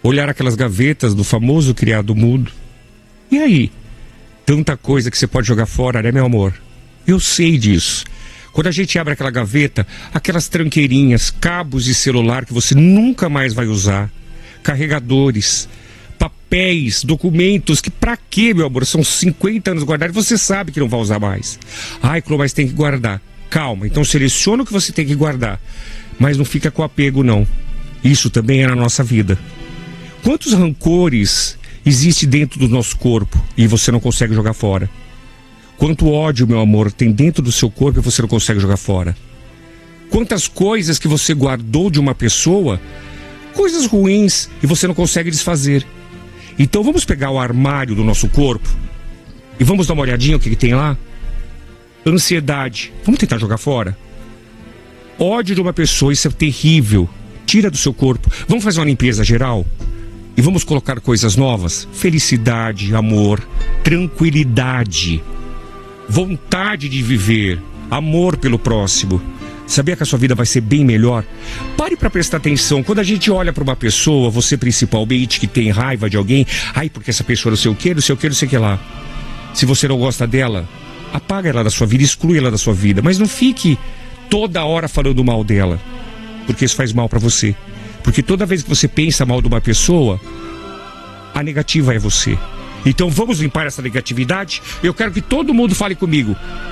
olhar aquelas gavetas do famoso criado mudo. E aí? Tanta coisa que você pode jogar fora, né, meu amor? Eu sei disso. Quando a gente abre aquela gaveta, aquelas tranqueirinhas, cabos de celular que você nunca mais vai usar, carregadores, papéis, documentos, que pra quê, meu amor? São 50 anos guardados e você sabe que não vai usar mais. Ai, Clô, mas tem que guardar. Calma, então seleciona o que você tem que guardar. Mas não fica com apego, não. Isso também é na nossa vida. Quantos rancores existem dentro do nosso corpo e você não consegue jogar fora? Quanto ódio, meu amor, tem dentro do seu corpo e você não consegue jogar fora? Quantas coisas que você guardou de uma pessoa, coisas ruins, e você não consegue desfazer? Então vamos pegar o armário do nosso corpo e vamos dar uma olhadinha o que tem lá? Ansiedade, vamos tentar jogar fora? Ódio de uma pessoa, isso é terrível. Tira do seu corpo. Vamos fazer uma limpeza geral? E vamos colocar coisas novas? Felicidade, amor, tranquilidade, vontade de viver, amor pelo próximo. Sabia que a sua vida vai ser bem melhor? Pare para prestar atenção. Quando a gente olha para uma pessoa, você principalmente que tem raiva de alguém, ai, porque essa pessoa não sei o que, não sei o que, não sei o que lá. Se você não gosta dela, apaga ela da sua vida, exclui ela da sua vida. Mas não fique toda hora falando mal dela, porque isso faz mal para você. Porque toda vez que você pensa mal de uma pessoa, a negativa é você. Então vamos limpar essa negatividade? Eu quero que todo mundo fale comigo.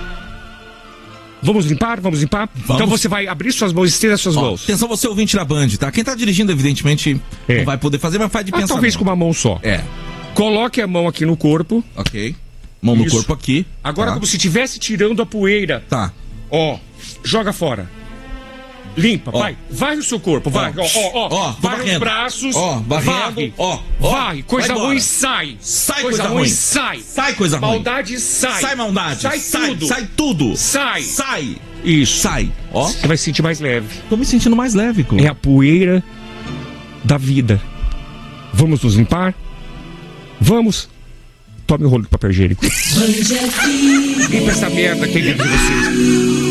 Vamos limpar? Vamos limpar? Vamos. Então você vai abrir suas mãos, estenda suas mãos. Atenção, você ouvinte da Band, tá? Quem tá dirigindo, evidentemente, não vai poder fazer, mas faz de pensamento. Talvez com uma mão só. Coloque a mão aqui no corpo. Ok. Mão no corpo aqui. Agora como se estivesse tirando a poeira. Tá. Ó, joga fora. Limpa, vai o seu corpo, vai, vai os braços, varre, varre, coisa ruim sai, coisa ruim, sai coisa ruim, maldade sai, sai maldade, sai tudo, sai, isso, sai, você vai se sentir mais leve. Tô me sentindo mais leve, Clô. É a poeira da vida. Vamos nos limpar? Vamos? Tome o rolo de papel higiênico. Limpa essa merda que é dentro de vocês.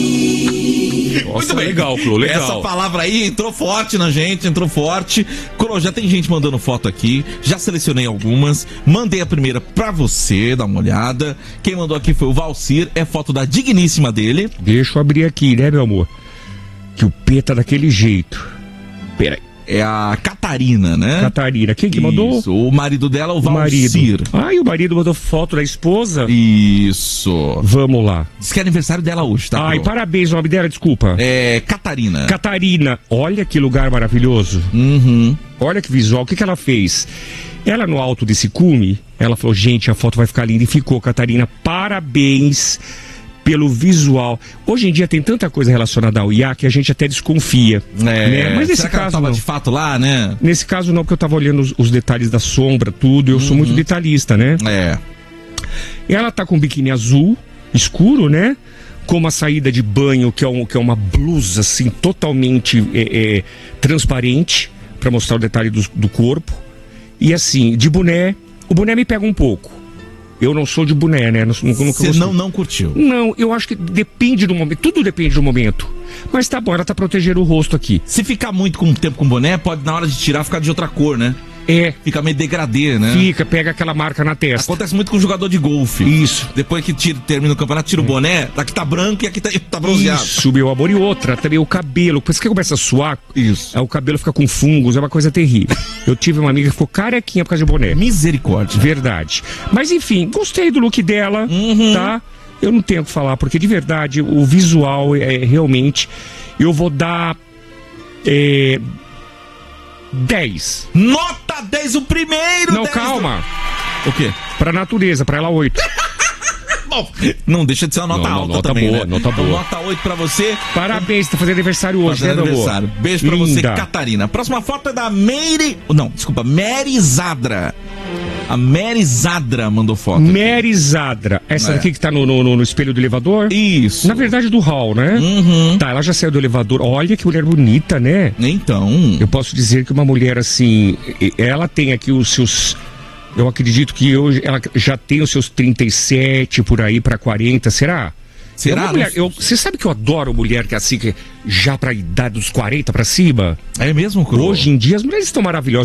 Nossa, muito bem. Legal, Clô, legal. Essa palavra aí entrou forte na gente, entrou forte. Clô, já tem gente mandando foto aqui, já selecionei algumas, mandei a primeira pra você, dá uma olhada. Quem mandou aqui foi o Valcir, é foto da digníssima dele. Deixa eu abrir aqui, né, meu amor? Que o P tá daquele jeito. Peraí. É a Catarina, né? Catarina. Quem que mandou? Isso, o marido dela, o Valcir. Ai, o marido mandou foto da esposa? Isso. Vamos lá. Diz que é aniversário dela hoje, tá? Ai, parabéns, o nome dela, desculpa. É Catarina. Catarina. Olha que lugar maravilhoso. Olha que visual. O que ela fez? Ela no alto desse cume, ela falou, gente, a foto vai ficar linda. E ficou, Catarina. Parabéns pelo visual. Hoje em dia tem tanta coisa relacionada ao IA que a gente até desconfia. Né? Mas nesse será que caso ela tava não. de fato lá, né? Nesse caso não, porque eu tava olhando os detalhes da sombra, tudo. Eu sou muito detalhista, né? Ela tá com um biquíni azul, escuro, né? Com uma saída de banho que é uma blusa assim totalmente transparente para mostrar o detalhe do corpo. E assim, de boné, o boné me pega um pouco. Eu não sou de boné, né? Você não curtiu? Não, eu acho que depende do momento. Tudo depende do momento. Mas tá bom, ela tá protegendo o rosto aqui. Se ficar muito tempo com boné, pode na hora de tirar ficar de outra cor, né? Fica meio degradê, né? Pega aquela marca na testa. Acontece muito com jogador de golfe. Isso. Depois que termina o campeonato, tira o boné, aqui tá branco e aqui tá bronzeado. Isso, meu amor. E outra, também o cabelo. Depois que começa a suar, isso. O cabelo fica com fungos, é uma coisa terrível. Eu tive uma amiga que ficou carequinha por causa de boné. Misericórdia. Verdade. Mas enfim, gostei do look dela, tá? Eu não tenho o que falar, porque de verdade, o visual é realmente... Eu vou dar... 10. Nota 10, o primeiro! Não, calma. O quê? Pra natureza, pra ela 8. Bom, não deixa de ser uma nota alta nota também, boa, né? Nota boa. Nota 8 pra você. Parabéns, tá fazendo aniversário hoje, né, meu amor? Beijo pra você, Catarina. A próxima foto é da Mary Zadra. A Mary Zadra mandou foto. Mary Zadra. Essa daqui que tá no espelho do elevador? Isso. Na verdade, do hall, né? Tá, ela já saiu do elevador. Olha que mulher bonita, né? Então. Eu posso dizer que uma mulher assim, ela tem aqui os seus... Eu acredito que hoje ela já tem os seus 37, por aí, pra 40, será? Será? Você sabe que eu adoro mulher que é assim, que já pra idade dos 40 pra cima? É mesmo, Clô? Hoje em dia as mulheres estão maravilhosas.